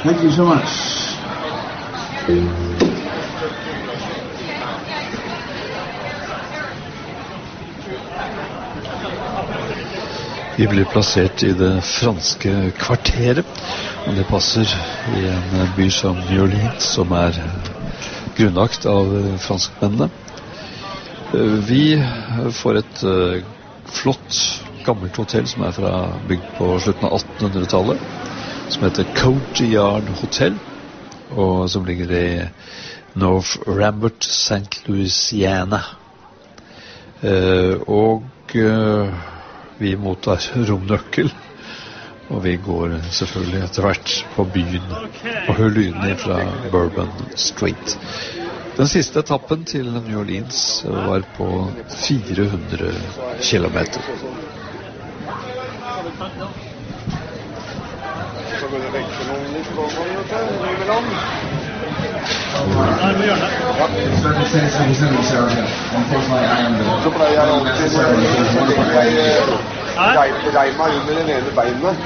Thank you so much. Vi blir plassert i det franske kvarteret, og det passer i en by som New Orleans, som grunnlagt av franskmennene. Vi får et flott, gammelt hotell som bygd på slutten av 1800-tallet, som heter Courtyard Hotel, og som ligger i North Rambert, St. Louisiana. Vi mottar romnøkkel, og vi går selvfølgelig etter hvert på byen og hører lydene fra Bourbon Street. Den siste etappen til New Orleans var på 400 kilometer. Reima under den ene beinet.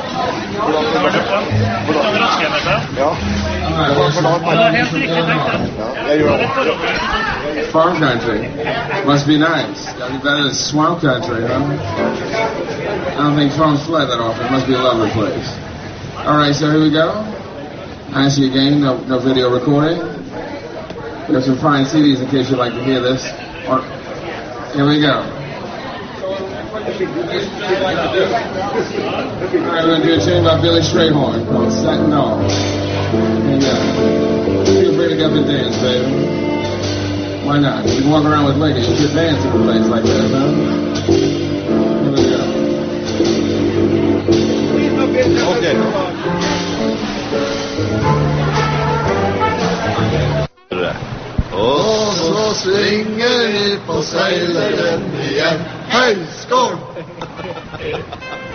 Hvordan rasker jeg med seg? Ja. Helt riktig tenkt. Jeg gjør det. Farm country must be nice. Gotta be better than swamp country, huh? I don't think farms fly that often. It must be a lovely place. All right, so here we go. I ask you again, no video recording. We have some fine CDs in case you'd like to hear this. Here we go. All right, we're going to do a tune by Billy Strayhorn called Satin Dog. Here we go. Feel free to get up and dance, baby. Why not? You can walk around with ladies. You should dance in a place like this, huh? Here we go. Okay. Og så svinger vi på seileren igjen. Hei, skål!